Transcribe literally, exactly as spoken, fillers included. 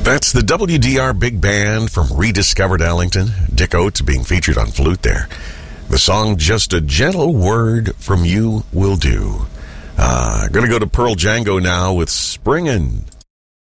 That's the W D R Big Band from Rediscovered Ellington. Dick Oates being featured on flute there. The song, Just a Gentle Word from You Will Do. Uh, going to go to Pearl Django now with Springin'